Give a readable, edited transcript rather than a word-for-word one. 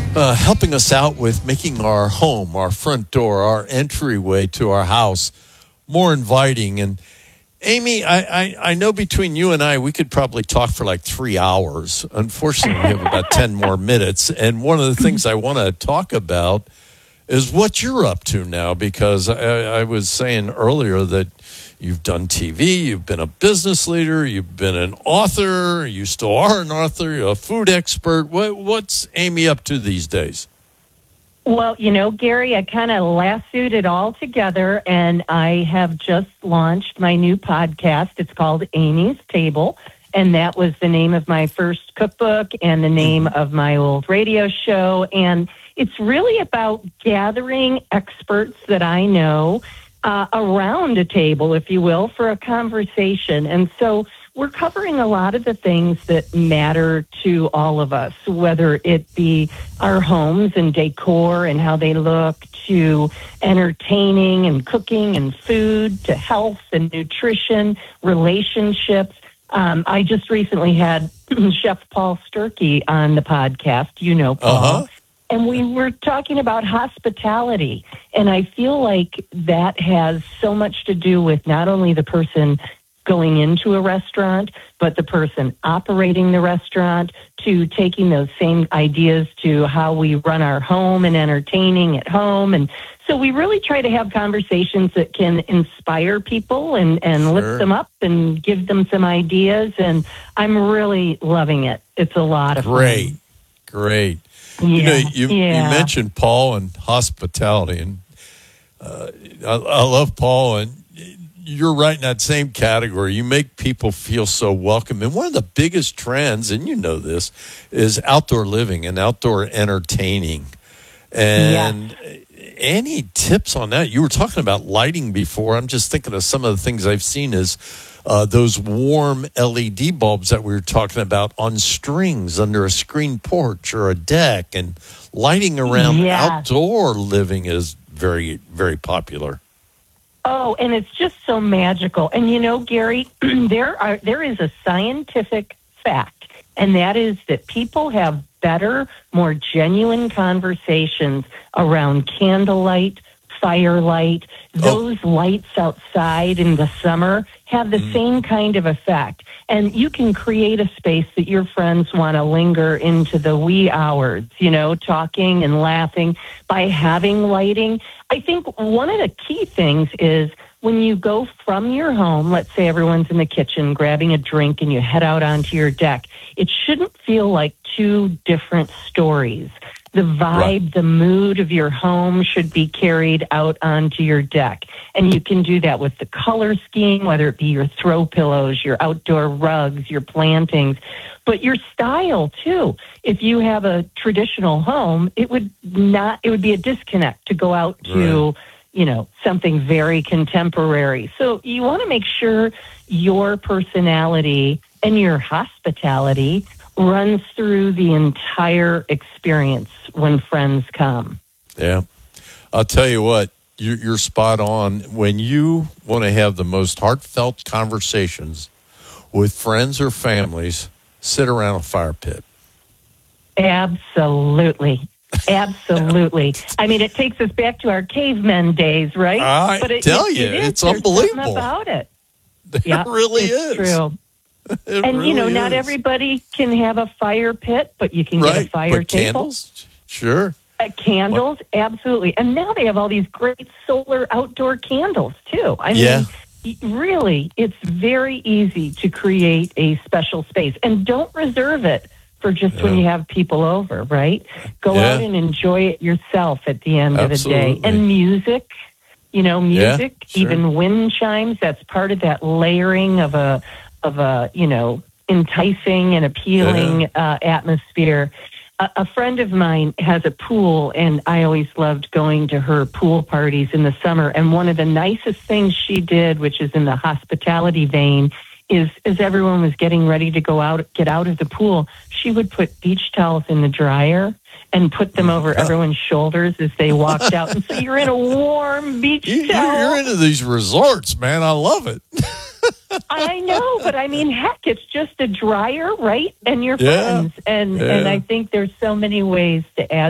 helping us out with making our home, our front door, our entryway to our house more inviting. And Amy, I know between you and I, we could probably talk for like 3 hours. Unfortunately, we have about 10 more minutes. And one of the things I want to talk about is what you're up to now, because I was saying earlier that you've done TV, you've been a business leader, you've been an author, you still are an author, you're a food expert. What's Amy up to these days? Well, Gary, I kind of lassoed it all together, and I have just launched my new podcast. It's called Amy's Table, and that was the name of my first cookbook and the name of my old radio show. And it's really about gathering experts that I know around a table, if you will, for a conversation. And so we're covering a lot of the things that matter to all of us, whether it be our homes and decor and how they look, to entertaining and cooking and food, to health and nutrition, relationships. I just recently had Chef Paul Sturkey on the podcast, Paul. And we were talking about hospitality. And I feel like that has so much to do with not only the person going into a restaurant, but the person operating the restaurant, to taking those same ideas to how we run our home and entertaining at home. And so we really try to have conversations that can inspire people and lift them up and give them some ideas. And I'm really loving it. It's a lot of fun. Great. Yeah. You mentioned Paul and hospitality, and I love Paul, and you're right in that same category. You make people feel so welcome. And one of the biggest trends, and you know this, is outdoor living and outdoor entertaining. And any tips on that? You were talking about lighting before. I'm just thinking of some of the things I've seen is those warm LED bulbs that we were talking about on strings under a screen porch or a deck, and lighting around outdoor living is very, very popular. Oh, and it's just so magical. And Gary, there is a scientific fact, and that is that people have better, more genuine conversations around candlelight, firelight. Those lights outside in the summer have the same kind of effect. And you can create a space that your friends want to linger into the wee hours, talking and laughing by having lighting. I think one of the key things is when you go from your home, let's say everyone's in the kitchen grabbing a drink and you head out onto your deck, it shouldn't feel like two different stories. The vibe, the mood of your home should be carried out onto your deck. And you can do that with the color scheme, whether it be your throw pillows, your outdoor rugs, your plantings, but your style too. If you have a traditional home, it would be a disconnect to go out to, something very contemporary. So you want to make sure your personality and your hospitality runs through the entire experience when friends come. Yeah. I'll tell you what, you're spot on. When you want to have the most heartfelt conversations with friends or families, sit around a fire pit. Absolutely. Absolutely. I mean, it takes us back to our cavemen days, right? It's unbelievable. There's something about it. It really is. True. Not everybody can have a fire pit, but you can get a fire table. Candles? Sure. Candles, absolutely. And now they have all these great solar outdoor candles, too. I mean, really, it's very easy to create a special space. And don't reserve it for just when you have people over, right? Go out and enjoy it yourself at the end of the day. And music, even wind chimes, that's part of that layering of a enticing and appealing atmosphere. A friend of mine has a pool, and I always loved going to her pool parties in the summer. And one of the nicest things she did, which is in the hospitality vein, is as everyone was getting ready to get out of the pool, she would put beach towels in the dryer and put them over everyone's shoulders as they walked out. And so you're in a warm beach towel. You're into these resorts, man. I love it. I know, but I mean, heck, it's just a dryer, right? And your friends. And I think there's so many ways to add